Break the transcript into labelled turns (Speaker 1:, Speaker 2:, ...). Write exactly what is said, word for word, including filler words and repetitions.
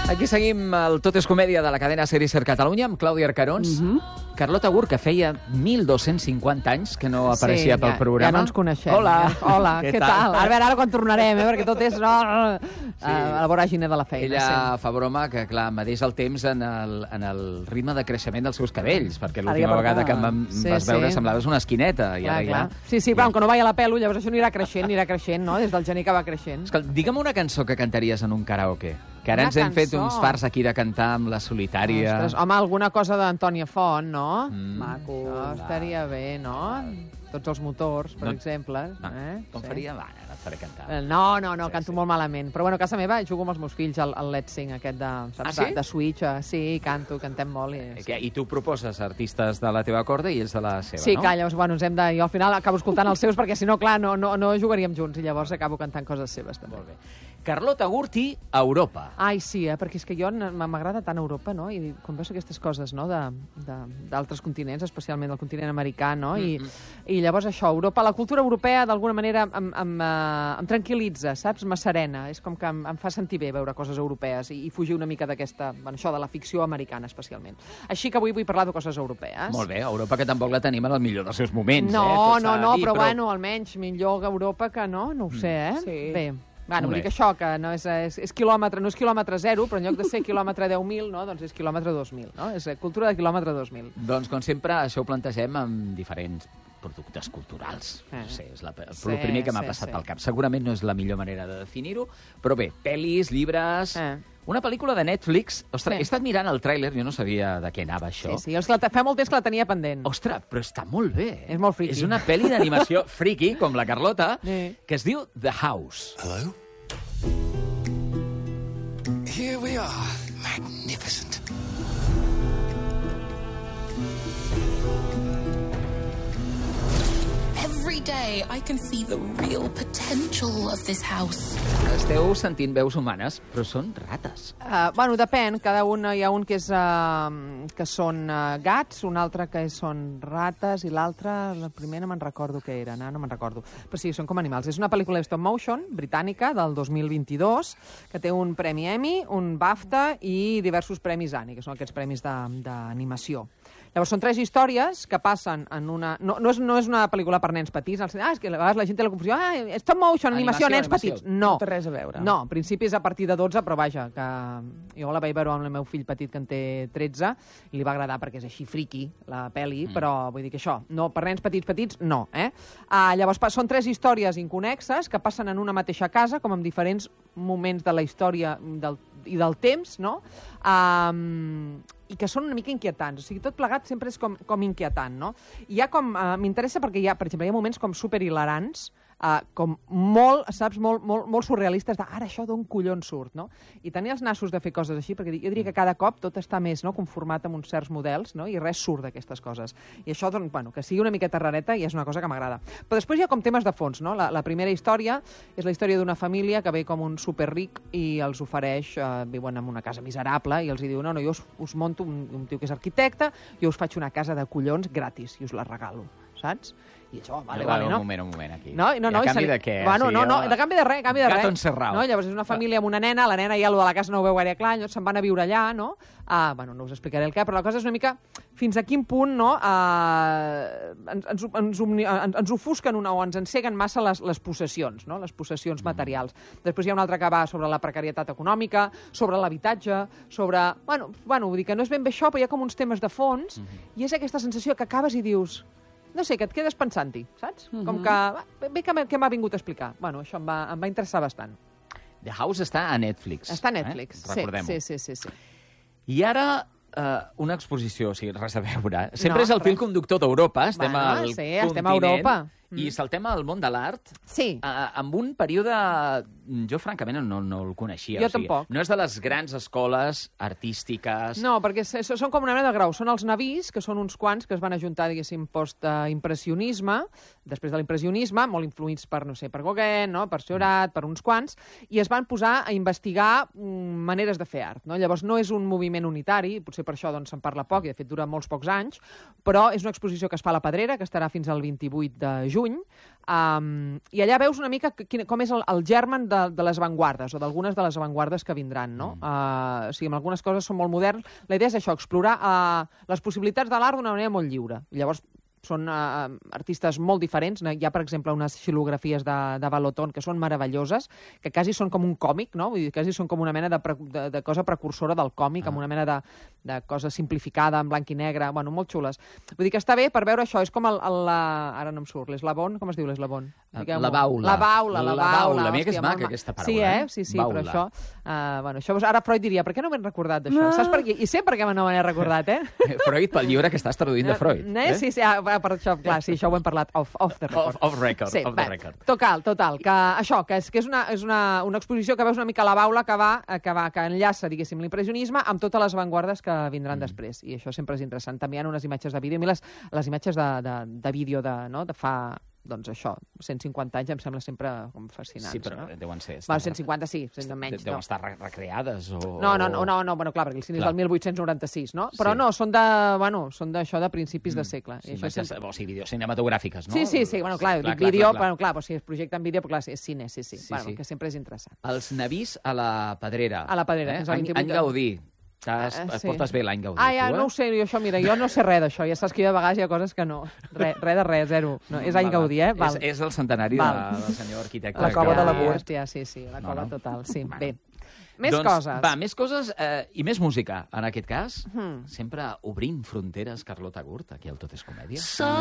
Speaker 1: Aquí seguim el Tot és comèdia de la cadena Ser Catalunya amb Clàudia Arcarons. Mm -hmm. Carlota Gurt, que feia mil dos-cents cinquanta anys que no apareixia
Speaker 2: sí,
Speaker 1: pel
Speaker 2: ja,
Speaker 1: programa.
Speaker 2: Ja no ens coneixem.
Speaker 1: Hola.
Speaker 2: Ja. Hola, què, què tal? tal? A veure, ara quan tornarem, eh? Perquè tot és no, sí. a la voràgine de la feina.
Speaker 1: Ella
Speaker 2: sí.
Speaker 1: fa broma que, clar, medeix el temps en el, en el ritme de creixement dels seus cabells, perquè
Speaker 2: Ara
Speaker 1: l'última
Speaker 2: ja
Speaker 1: vegada que em
Speaker 2: sí,
Speaker 1: vas veure
Speaker 2: sí.
Speaker 1: semblaves una esquineta. I
Speaker 2: clar,
Speaker 1: ara
Speaker 2: clar.
Speaker 1: ja...
Speaker 2: Sí, sí, però que no vaya la pelo, llavors això anirà creixent, anirà creixent, no? Des del gener que va creixent.
Speaker 1: Escolta, digue'm una cançó que cantaries en un karaoke. Que ara
Speaker 2: Una
Speaker 1: ens hem
Speaker 2: cançó.
Speaker 1: fet uns fars aquí de cantar amb la solitària.
Speaker 2: Ostres, home, alguna cosa d'Antònia Font, no?
Speaker 1: Mm.
Speaker 2: Maco. Això estaria bé, no? Tots els motors, per
Speaker 1: No-
Speaker 2: exemple.
Speaker 1: No,
Speaker 2: eh?
Speaker 1: com
Speaker 2: Sí.
Speaker 1: faria? Va, no et faré cantar.
Speaker 2: Eh, No, no, no,
Speaker 1: Sí,
Speaker 2: canto
Speaker 1: sí.
Speaker 2: molt malament. Però bueno, a casa meva jugo amb els meus fills al, al Let's Sing, aquest de, saps,
Speaker 1: Ah, sí?
Speaker 2: de, de Switch. eh, Sí, canto, cantem molt. I,
Speaker 1: Eh, que- I tu proposes artistes de la teva corda i ells de la seva,
Speaker 2: Sí,
Speaker 1: no?
Speaker 2: que llavors, bueno, ens hem de... Jo al final acabo escoltant els seus perquè si no, clar, no, no, no jugaríem junts i llavors acabo cantant coses seves també.
Speaker 1: Molt bé. Carlota Gurt i Europa.
Speaker 2: Ai, sí, eh? perquè és que jo n- m'agrada tant Europa, no? I quan veus aquestes coses, no?, de- de- d'altres continents, especialment del continent americà, no? I,
Speaker 1: Mm-hmm.
Speaker 2: I llavors això, Europa, la cultura europea d'alguna manera em, em, eh, em tranquil·litza, saps? M'asserena. És com que em, em fa sentir bé veure coses europees i, i fugir una mica d'aquesta, bueno, això de la ficció americana, especialment. Així que avui vull parlar de coses europees.
Speaker 1: Molt bé, Europa que tampoc la tenim en el millor dels seus moments,
Speaker 2: No,
Speaker 1: eh? Tot
Speaker 2: no,
Speaker 1: s'ha de
Speaker 2: no,
Speaker 1: dir,
Speaker 2: però, bueno, almenys millor que Europa que no, no ho sé, eh?
Speaker 3: Sí.
Speaker 2: Bé, bueno,
Speaker 1: Molt
Speaker 2: vull dir
Speaker 1: bé.
Speaker 2: que això, que no és, és, és quilòmetre, no és quilòmetre zero, però en lloc de ser quilòmetre deu mil, no, doncs és quilòmetre dos mil, no? És cultura de quilòmetre dos mil.
Speaker 1: Doncs, com sempre, això ho plantegem amb diferents productes culturals.
Speaker 2: Eh.
Speaker 1: No sé, és la, el
Speaker 2: Sí,
Speaker 1: primer que m'ha
Speaker 2: sí,
Speaker 1: passat
Speaker 2: sí.
Speaker 1: pel cap. Segurament no és la millor manera de definir-ho, però bé, pel·lis, llibres...
Speaker 2: Eh.
Speaker 1: Una pel·lícula de Netflix... Ostres,
Speaker 2: Sí.
Speaker 1: he estat mirant el tràiler, jo no sabia de què anava això.
Speaker 2: Sí, sí, és que la, fa molt temps que la tenia pendent.
Speaker 1: Ostres, però està molt bé.
Speaker 2: És molt friki.
Speaker 1: És una pel·li d'animació friki, com la Carlota,
Speaker 2: Sí.
Speaker 1: que es diu The House.
Speaker 4: Hello? Here we are. Magnificent.
Speaker 5: Every day I can see the real potential of this house.
Speaker 1: Esteu sentint veus humanes, però són rates.
Speaker 2: Uh, bueno, depèn, cada un hi ha un que, és, uh, que són uh, gats, un altre que són rates i l'altre, la primera no me'n recordo què eren, eh? no me'n recordo. Però sí, són com animals. És una pel·lícula de stop motion britànica del dos mil vint-i-dos que té un premi Emmy, un BAFTA i diversos premis Annie, que són aquests premis de- d'animació. Llavors, són tres històries que passen en una... No, no, és, no és una pel·lícula per nens petits. Ah, és que a vegades la gent té la confusió. Ah, stop motion, animació,
Speaker 1: Animació,
Speaker 2: nens
Speaker 1: animació.
Speaker 2: petits. No.
Speaker 3: No té res a veure.
Speaker 2: No, en principi és a partir de dotze, però vaja, que jo la vaig veure amb el meu fill petit, que en té tretze, i li va agradar perquè és així friqui, la pel·li, mm. però vull dir que això, no, per nens petits, petits, no. Eh? Uh, llavors, pa- són tres històries inconexes que passen en una mateixa casa, com en diferents moments de la història del, i del temps, no? Um, i que són una mica inquietants. O sigui, tot plegat sempre és com, com inquietant, no? I hi ha com... Uh, m'interessa perquè hi ha, per exemple, hi ha moments com superhilarants, uh, com molt, saps, molt, molt, molt surrealistes de ara això d'on collons surt, no? I tenir els nassos de fer coses així, perquè jo diria que cada cop tot està més, no?, conformat amb uns certs models, no?, i res surt d'aquestes coses. I això, doncs, bueno, que sigui una miqueta rareta i és una cosa que m'agrada. Però després hi ha com temes de fons, no? La, la primera història és la història d'una família que ve com un superric i els ofereix, eh, viuen en una casa miserable, i els hi diu, no, no, jo us, us monto un, un tio que és arquitecte, jo us faig una casa de collons gratis i us la regalo, saps? I això, vale,
Speaker 1: Va,
Speaker 2: vale,
Speaker 1: un
Speaker 2: no?
Speaker 1: moment, un moment, aquí.
Speaker 2: No, no, no,
Speaker 1: I a
Speaker 2: i
Speaker 1: canvi
Speaker 2: se li-
Speaker 1: de què?
Speaker 2: Bueno,
Speaker 1: O sigui,
Speaker 2: no, no,
Speaker 1: el-
Speaker 2: de canvi de res, canvi de res.
Speaker 1: Gato encerrau.
Speaker 2: No? Llavors és una família amb una nena, la nena ja, lo de la casa no ho veu gaire clar, llavors se'n van a viure allà, no? Ah, bueno, no us explicaré el què, però la cosa és una mica fins a quin punt, no?, eh, ens, ens, ens, omni- ens, ens ofusquen una, o ens enceguen massa les, les possessions, no?, les possessions materials. Després hi ha un altre que va sobre la precarietat econòmica, sobre l'habitatge, sobre... Bueno, bueno, vull dir que no és ben bé això, però hi ha com uns temes de fons, i és aquesta sensació que acabes i dius... No sé, que et quedes pensant-hi, saps? Com que, va, bé que m'ha que m'ha vingut a explicar. Bueno, això em va, em va interessar bastant.
Speaker 1: The House està a Netflix.
Speaker 2: Està a Netflix,
Speaker 1: Eh?
Speaker 2: sí,
Speaker 1: Recordem-ho.
Speaker 2: sí, sí, sí, sí.
Speaker 1: I ara, eh, una exposició, o sigui, res a veure. Sempre
Speaker 2: No,
Speaker 1: és el fil
Speaker 2: res.
Speaker 1: conductor d'Europa, estem
Speaker 2: Bueno,
Speaker 1: al
Speaker 2: sí, estem a
Speaker 1: continent,
Speaker 2: Europa.
Speaker 1: i saltem al món de l'art
Speaker 2: Sí.
Speaker 1: eh, amb un període... Jo, francament, no, no el coneixia.
Speaker 2: Jo
Speaker 1: o sigui,
Speaker 2: tampoc.
Speaker 1: No és de les grans escoles artístiques...
Speaker 2: No, perquè s- s- són com una mena de grau. Són els navís, que són uns quants que es van ajuntar, diguéssim, post-impressionisme, després de l'impressionisme, molt influïts per, no sé, per Gauguin, no?, per Seurat, per uns quants, i es van posar a investigar mm, maneres de fer art, no? Llavors no és un moviment unitari, potser per això doncs se'n parla poc, i de fet dura molts pocs anys, però és una exposició que es fa a la Pedrera, que estarà fins al vint-i-vuit de juny, juny, Um, i allà veus una mica quin, com és el, el germen de, de les avantguardes, o d'algunes de les avantguardes que vindran, no? Mm. Uh, o sigui, algunes coses són molt modernes. La idea és això, explorar uh, les possibilitats de l'art d'una manera molt lliure. Llavors, són uh, artistes molt diferents. Hi ha, per exemple, unes xilografies de, de Baloton que són meravelloses, que quasi són com un còmic, no? Vull dir, quasi són com una mena de, pre, de, de cosa precursora del còmic, ah. amb una mena de, de cosa simplificada, en blanc i negre, bueno, molt xules. Vull dir que està bé per veure això, és com el... el la... ara no em surt, l'eslabon, com es diu l'eslabon?
Speaker 1: La baula.
Speaker 2: La baula, la baula.
Speaker 1: La mira que és maca, aquesta paraula.
Speaker 2: Sí, eh? Sí, sí, baula. Però això... Uh, bueno, això ara Freud diria, per què no m'he recordat d'això? No. Saps per què? I sé per què no m'he recordat, eh?
Speaker 1: Freud, pel llibre que estàs traduint de Freud.
Speaker 2: Eh? Sí, sí, ah, per això, clar, sí, això ho hem parlat off, off the record.
Speaker 1: Off, off record,
Speaker 2: sí,
Speaker 1: off the record.
Speaker 2: Total, total, que això, que és, que és, una, és una, una exposició que veus una mica a la baula que va, que va, que enllaça, diguéssim, l'impressionisme amb totes les avantguardes que vindran mm. després. I això sempre és interessant. També hi ha unes imatges de vídeo. A mi les, les imatges de, de, de vídeo de, no, de fa... doncs això, cent cinquanta anys em sembla sempre com fascinants.
Speaker 1: Sí, però
Speaker 2: no?
Speaker 1: deuen ser...
Speaker 2: Bueno, cent cinquanta sí, menys.
Speaker 1: Deuen no. estar recreades o...
Speaker 2: No, no, no, no, no bueno, clar, perquè el cine clar. és del mil vuit-cents noranta-sis, no? Però sí. no, són de, bueno, són d'això de principis mm. de segle.
Speaker 1: Sí,
Speaker 2: I això
Speaker 1: sempre... O sigui, vídeos cinematogràfiques, no?
Speaker 2: Sí, sí, sí, bueno, clar, clar, clar, vídeo, clar, clar. Bueno, clar, doncs si es projecta en vídeo, però clar, és cine, sí, sí, sí, bueno, sí. que sempre és interessant.
Speaker 1: Els Navís a la Pedrera.
Speaker 2: A la Pedrera,
Speaker 1: eh? Any, any Gaudí. Es, uh, es sí. portes bé l'any Gaudí,
Speaker 2: ah, ja,
Speaker 1: tu, eh?
Speaker 2: no ho sé, jo això, mira, jo no sé res d'això, ja saps que jo de vegades hi ha coses que no, res re de res, zero, no, és any Gaudí, eh? Val.
Speaker 1: És, és el centenari de, del senyor arquitecte.
Speaker 2: La cova de la Burt. Hòstia, sí, sí, la cova no, no. total, sí, bueno. Bé. Més
Speaker 1: doncs,
Speaker 2: coses.
Speaker 1: Va, més coses eh, i més música, en aquest cas. Hmm. Sempre obrint fronteres, Carlota Gurt, aquí al Tot és Comèdia. So